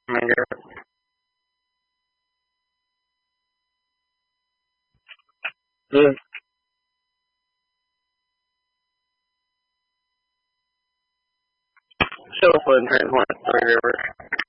Yeah. Still fun trying to watch Story River.